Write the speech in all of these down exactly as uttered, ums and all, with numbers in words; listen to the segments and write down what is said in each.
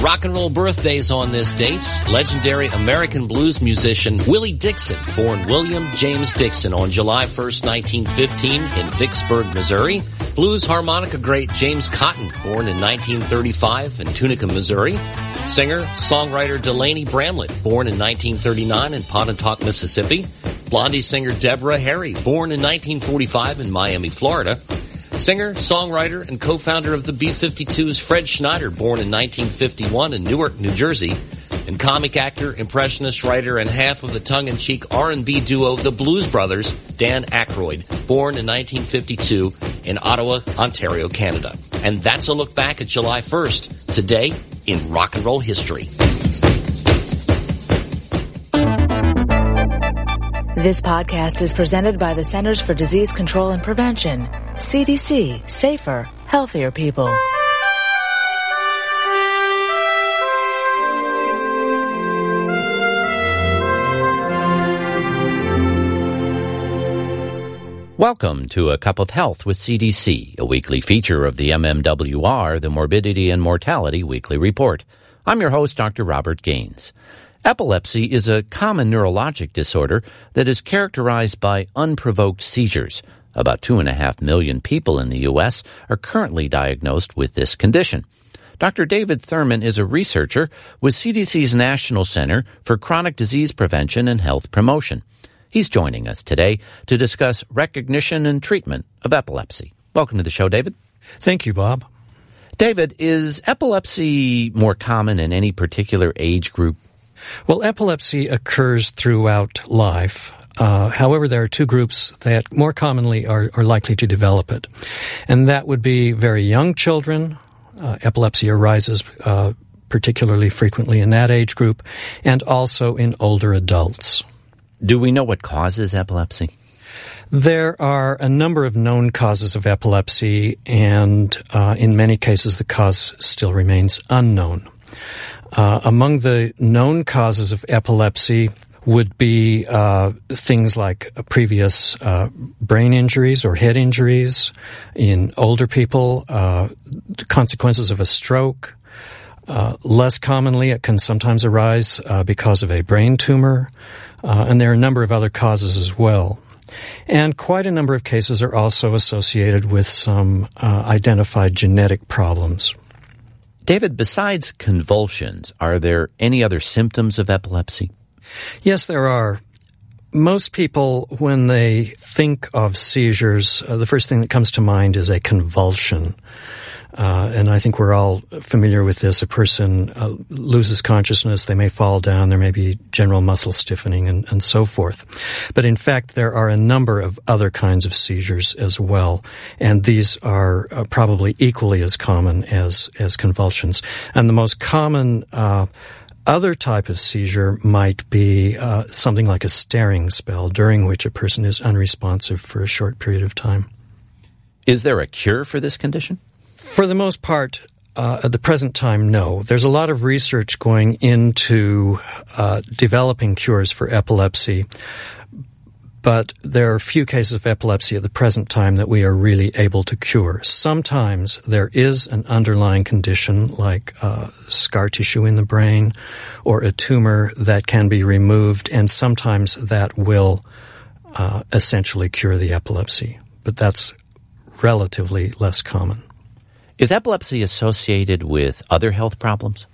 Rock and roll birthdays on this date. Legendary American blues musician Willie Dixon, born William James Dixon on July first, nineteen fifteen in Vicksburg, Missouri. Blues harmonica great James Cotton, born in nineteen thirty-five in Tunica, Missouri. Singer, songwriter Delaney Bramlett, born in nineteen thirty-nine in Pontotoc, Mississippi. Blondie singer Deborah Harry, born in nineteen forty-five in Miami, Florida. Singer, songwriter, and co-founder of the B fifty-twos Fred Schneider, born in nineteen fifty-one in Newark, New Jersey. And comic actor, impressionist writer, and half of the tongue-in-cheek R and B duo The Blues Brothers, Dan Aykroyd, born in nineteen fifty-two in Ottawa, Ontario, Canada. And that's a look back at July first, today in rock and roll history. This podcast is presented by the Centers for Disease Control and Prevention. C D C, safer, healthier people. Welcome to A Cup of Health with C D C, a weekly feature of the M M W R, the Morbidity and Mortality Weekly Report. I'm your host, Doctor Robert Gaines. Epilepsy is a common neurologic disorder that is characterized by unprovoked seizures. About two and a half million people in the U S are currently diagnosed with this condition. Doctor David Thurman is a researcher with C D C's National Center for Chronic Disease Prevention and Health Promotion. He's joining us today to discuss recognition and treatment of epilepsy. Welcome to the show, David. Thank you, Bob. David, is epilepsy more common in any particular age group? Well, epilepsy occurs throughout life. Uh, however, there are two groups that more commonly are, are likely to develop it. And that would be very young children. Uh, epilepsy arises uh, particularly frequently in that age group, and also in older adults. Do we know what causes epilepsy? There are a number of known causes of epilepsy, and uh, in many cases the cause still remains unknown. Uh, among the known causes of epilepsy would be uh, things like uh, previous uh, brain injuries or head injuries. In older people, uh, consequences of a stroke. Uh, less commonly, it can sometimes arise uh, because of a brain tumor, uh, and there are a number of other causes as well. And quite a number of cases are also associated with some uh, identified genetic problems. David, besides convulsions, are there any other symptoms of epilepsy? Yes, there are. Most people, when they think of seizures, uh, the first thing that comes to mind is a convulsion. Uh, and I think we're all familiar with this. A person uh, loses consciousness, they may fall down, there may be general muscle stiffening and, and so forth. But in fact, there are a number of other kinds of seizures as well, and these are uh, probably equally as common as, as convulsions. And the most common uh, other type of seizure might be uh, something like a staring spell, during which a person is unresponsive for a short period of time. Is there a cure for this condition? For the most part, uh, at the present time, no. There's a lot of research going into uh, developing cures for epilepsy, but there are few cases of epilepsy at the present time that we are really able to cure. Sometimes there is an underlying condition like uh, scar tissue in the brain or a tumor that can be removed, and sometimes that will uh, essentially cure the epilepsy, but that's relatively less common. Is epilepsy associated with other health problems?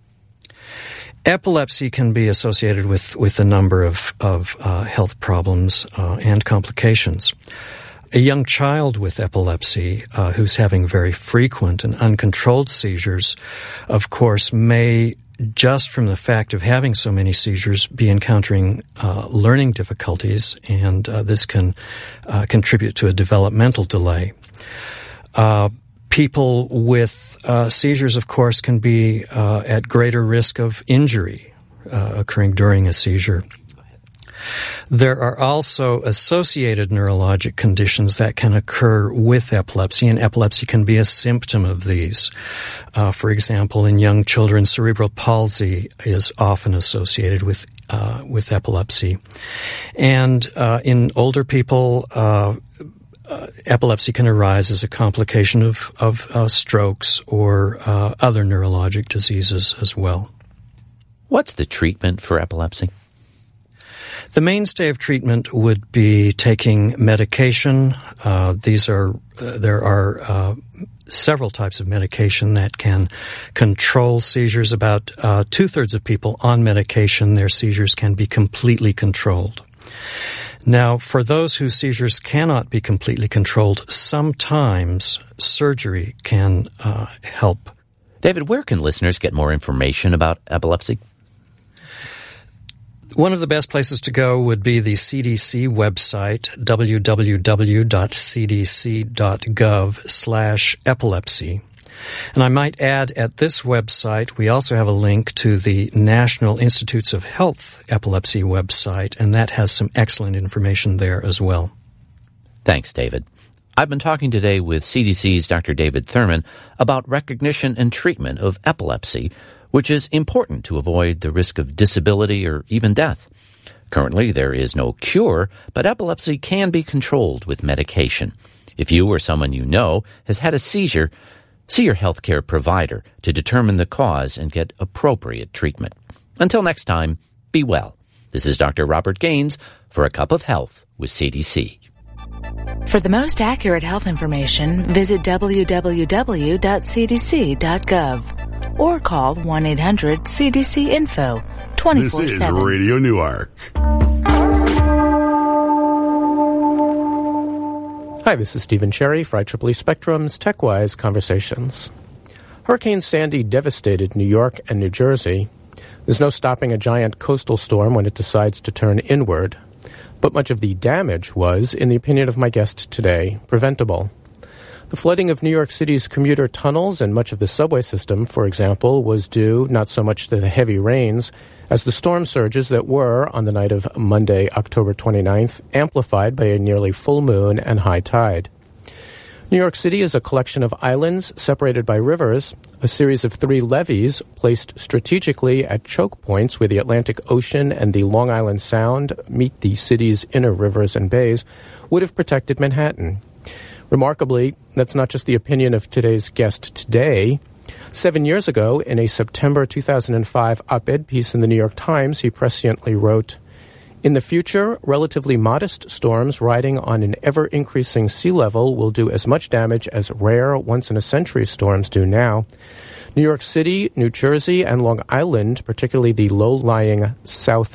Epilepsy can be associated with, with a number of, of uh, health problems uh, and complications. A young child with epilepsy uh, who's having very frequent and uncontrolled seizures, of course, may, just from the fact of having so many seizures, be encountering uh, learning difficulties, and uh, this can uh, contribute to a developmental delay. Uh, People with uh, seizures, of course, can be uh, at greater risk of injury uh, occurring during a seizure. There are also associated neurologic conditions that can occur with epilepsy, and epilepsy can be a symptom of these. Uh, for example, in young children, cerebral palsy is often associated with uh, with epilepsy. And uh, in older people, uh uh, epilepsy can arise as a complication of, of uh, strokes or uh, other neurologic diseases as well. What's the treatment for epilepsy? The mainstay of treatment would be taking medication. Uh, these are uh, there are uh, several types of medication that can control seizures. About uh, two-thirds of people on medication, their seizures can be completely controlled. Now, for those whose seizures cannot be completely controlled, sometimes surgery can uh, help. David, where can listeners get more information about epilepsy? One of the best places to go would be the C D C website, w w w dot c d c dot gov slash epilepsy. And I might add, at this website, we also have a link to the National Institutes of Health Epilepsy website, and that has some excellent information there as well. Thanks, David. I've been talking today with C D C's Doctor David Thurman about recognition and treatment of epilepsy, which is important to avoid the risk of disability or even death. Currently, there is no cure, but epilepsy can be controlled with medication. If you or someone you know has had a seizure, see your healthcare provider to determine the cause and get appropriate treatment. Until next time, be well. This is Doctor Robert Gaines for A Cup of Health with C D C. For the most accurate health information, visit w w w dot c d c dot gov or call one eight hundred C D C info twenty-four seven. This is Radio Newark. Hi, this is Stephen Cherry for I triple E Spectrum's TechWise Conversations. Hurricane Sandy devastated New York and New Jersey. There's no stopping a giant coastal storm when it decides to turn inward. But much of the damage was, in the opinion of my guest today, preventable. The flooding of New York City's commuter tunnels and much of the subway system, for example, was due not so much to the heavy rains as the storm surges that were, on the night of Monday, October twenty-ninth, amplified by a nearly full moon and high tide. New York City is a collection of islands separated by rivers, a series of three levees placed strategically at choke points where the Atlantic Ocean and the Long Island Sound meet the city's inner rivers and bays, would have protected Manhattan. Remarkably, that's not just the opinion of today's guest today. Seven years ago, in a September two thousand five op-ed piece in the New York Times, he presciently wrote, "In the future, relatively modest storms riding on an ever-increasing sea level will do as much damage as rare once-in-a-century storms do now. New York City, New Jersey, and Long Island, particularly the low-lying South